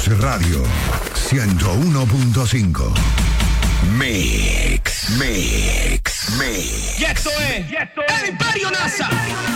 Es Radio 101.5. Mix. Y esto es el Imperio NASA.